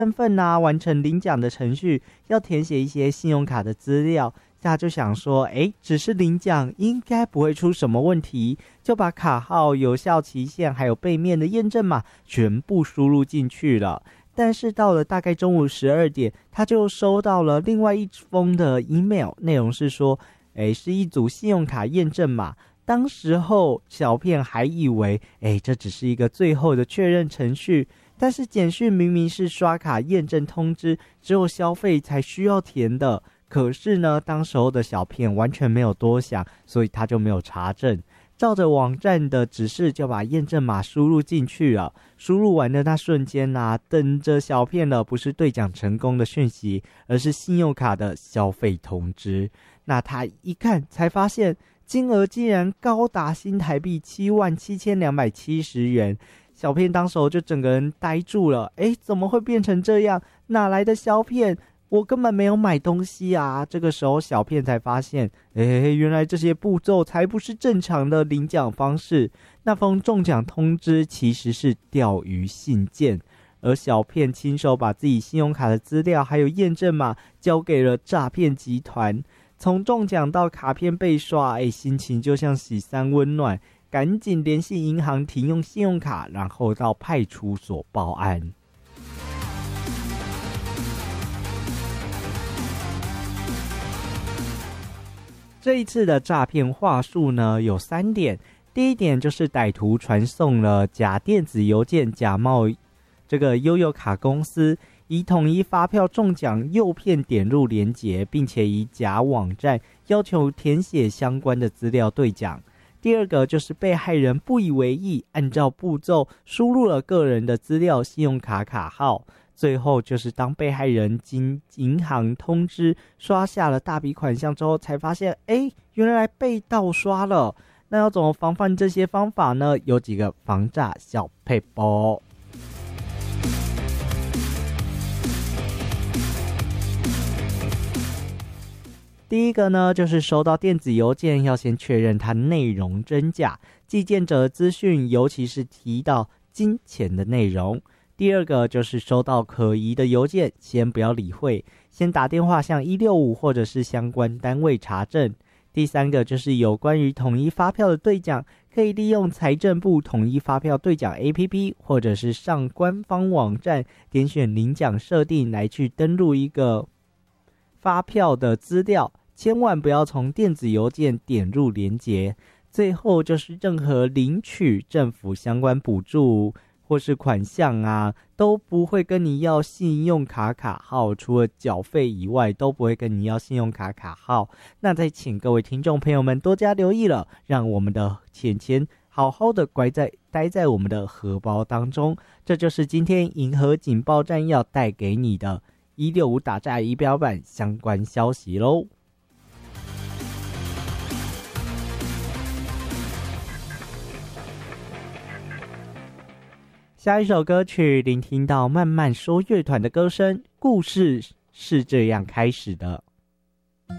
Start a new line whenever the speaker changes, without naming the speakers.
身份啊，完成领奖的程序，要填写一些信用卡的资料。他就想说，只是领奖应该不会出什么问题，就把卡号、有效期限还有背面的验证码全部输入进去了。但是到了大概中午12点，他就收到了另外一封的 email， 内容是说，是一组信用卡验证码。当时候小片还以为，这只是一个最后的确认程序，但是简讯明明是刷卡验证通知，只有消费才需要填的。可是呢，当时候的小片完全没有多想，所以他就没有查证，照着网站的指示就把验证码输入进去了。输入完的那瞬间啊，等着小片的不是兑奖成功的讯息，而是信用卡的消费通知。那他一看才发现，金额竟然高达新台币77270元。小片当时候就整个人呆住了，怎么会变成这样？哪来的小片？我根本没有买东西啊！这个时候小片才发现，原来这些步骤才不是正常的领奖方式。那封中奖通知其实是钓鱼信件，而小片亲手把自己信用卡的资料还有验证码交给了诈骗集团。从中奖到卡片被刷，心情就像洗三温暖，赶紧联系银行停用信用卡，然后到派出所报案。这一次的诈骗话术呢，有3点。第一点就是歹徒传送了假电子邮件，假冒这个悠游卡公司，以统一发票中奖诱骗点入连结，并且以假网站要求填写相关的资料兑奖。第二个就是被害人不以为意，按照步骤输入了个人的资料、信用卡卡号。最后就是当被害人经银行通知刷下了大笔款项之后，才发现原来被盗刷了。那要怎么防范这些方法呢？有几个防诈小撇步。第一个呢，就是收到电子邮件要先确认它内容真假，寄件者的资讯，尤其是提到金钱的内容。第二个就是收到可疑的邮件，先不要理会，先打电话向165或者是相关单位查证。第三个就是有关于统一发票的兑奖，可以利用财政部统一发票兑奖 APP， 或者是上官方网站点选领奖设定来去登录一个发票的资料，千万不要从电子邮件点入连结。最后就是任何领取政府相关补助或是款项啊，都不会跟你要信用卡卡号，除了缴费以外都不会跟你要信用卡卡号。那再请各位听众朋友们多加留意了，让我们的钱好好的待在我们的荷包当中。这就是今天银河警报站要带给你的165打诈仪表板相关消息咯。下一首歌曲，聆听到慢慢说乐团的歌声，故事是这样开始的。